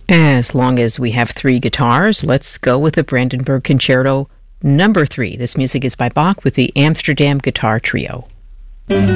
As long as we have three guitars, let's go with the Brandenburg Concerto number 3. This music is by Bach with the Amsterdam Guitar Trio.